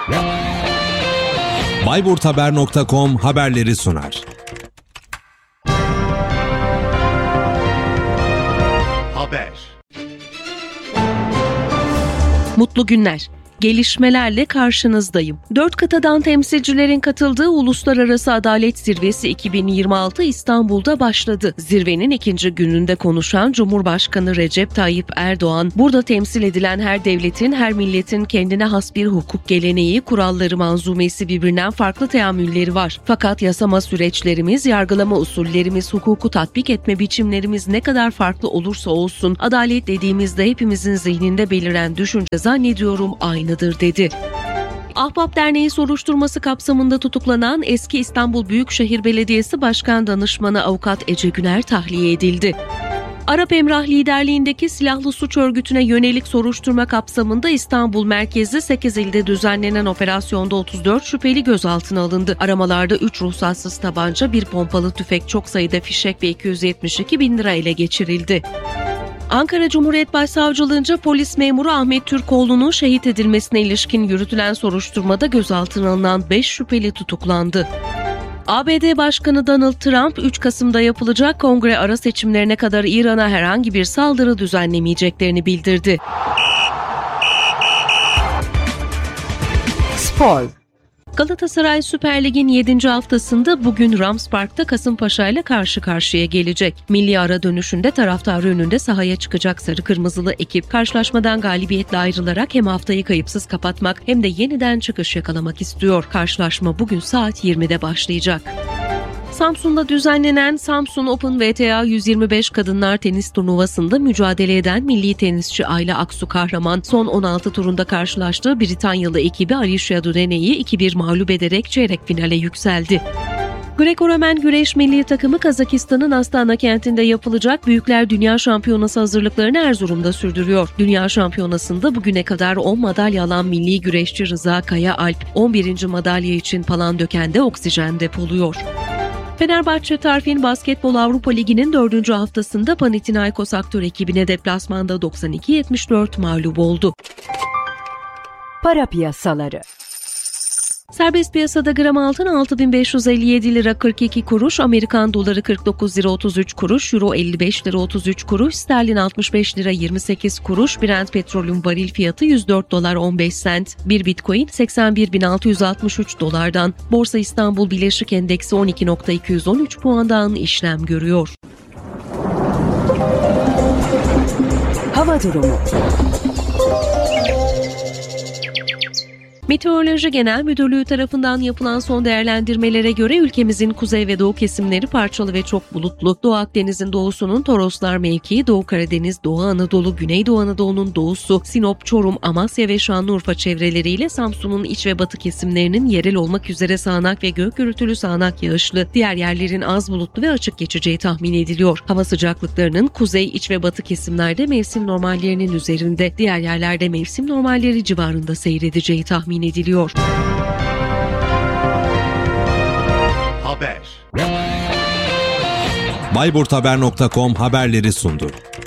bayburthaber.com haberleri sunar. Haber. Mutlu günler. Gelişmelerle karşınızdayım. 4 kıtadan temsilcilerin katıldığı Uluslararası Adalet Zirvesi 2026 İstanbul'da başladı. Zirvenin ikinci gününde konuşan Cumhurbaşkanı Recep Tayyip Erdoğan, burada temsil edilen her devletin, her milletin kendine has bir hukuk geleneği, kuralları, manzumesi, birbirinden farklı teamülleri var. Fakat yasama süreçlerimiz, yargılama usullerimiz, hukuku tatbik etme biçimlerimiz ne kadar farklı olursa olsun, adalet dediğimizde hepimizin zihninde beliren düşünce zannediyorum aynı dedi. Ahbap Derneği soruşturması kapsamında tutuklanan eski İstanbul Büyükşehir Belediyesi Başkan Danışmanı Avukat Ece Güner tahliye edildi. Arap Emrah liderliğindeki silahlı suç örgütüne yönelik soruşturma kapsamında İstanbul merkezli 8 ilde düzenlenen operasyonda 34 şüpheli gözaltına alındı. Aramalarda 3 ruhsatsız tabanca, 1 pompalı tüfek, çok sayıda fişek ve 272 bin lira ele geçirildi. Ankara Cumhuriyet Başsavcılığınca polis memuru Ahmet Türkoğlu'nun şehit edilmesine ilişkin yürütülen soruşturmada gözaltına alınan 5 şüpheli tutuklandı. ABD Başkanı Donald Trump, 3 Kasım'da yapılacak kongre ara seçimlerine kadar İran'a herhangi bir saldırı düzenlemeyeceklerini bildirdi. Spor. Galatasaray Süper Lig'in 7. haftasında bugün Rams Park'ta Kasımpaşa ile karşı karşıya gelecek. Milli ara dönüşünde taraftarı önünde sahaya çıkacak sarı kırmızılı ekip karşılaşmadan galibiyetle ayrılarak hem haftayı kayıpsız kapatmak hem de yeniden çıkış yakalamak istiyor. Karşılaşma bugün saat 20'de başlayacak. Samsun'da düzenlenen Samsun Open VTA 125 kadınlar tenis turnuvasında mücadele eden milli tenisçi Ayla Aksu Kahraman son 16 turunda karşılaştığı Britanyalı ekibi Alicia Durene'yi 2-1 mağlup ederek çeyrek finale yükseldi. Greko-Romen güreş milli takımı Kazakistan'ın Astana kentinde yapılacak Büyükler Dünya Şampiyonası hazırlıklarını Erzurum'da sürdürüyor. Dünya Şampiyonası'nda bugüne kadar 10 madalya alan milli güreşçi Rıza Kaya Alp 11. madalya için Palandöken'de oksijen depoluyor. Fenerbahçe Tarfin Basketbol Avrupa Ligi'nin 4. haftasında Panathinaikos Aktör ekibine deplasmanda 92-74 mağlup oldu. Para piyasaları. Serbest piyasada gram altın 6.557 lira 42 kuruş, Amerikan doları 49 lira 33 kuruş, euro 55 lira 33 kuruş, sterlin 65 lira 28 kuruş, Brent petrolün varil fiyatı 104 dolar 15 sent, bir bitcoin 81.663 dolardan, Borsa İstanbul Bileşik Endeksi 12.213 puandan işlem görüyor. Hava durumu. Meteoroloji Genel Müdürlüğü tarafından yapılan son değerlendirmelere göre ülkemizin kuzey ve doğu kesimleri parçalı ve çok bulutlu. Doğu Akdeniz'in doğusunun Toroslar mevkii, Doğu Karadeniz, Doğu Anadolu, Güneydoğu Anadolu'nun doğusu, Sinop, Çorum, Amasya ve Şanlıurfa çevreleriyle Samsun'un iç ve batı kesimlerinin yerel olmak üzere sağanak ve gök gürültülü sağanak yağışlı, diğer yerlerin az bulutlu ve açık geçeceği tahmin ediliyor. Hava sıcaklıklarının kuzey, iç ve batı kesimlerde mevsim normallerinin üzerinde, diğer yerlerde mevsim normalleri civarında seyredeceği tahmin ediliyor. Haber. bayburthaber.com haberleri sundu.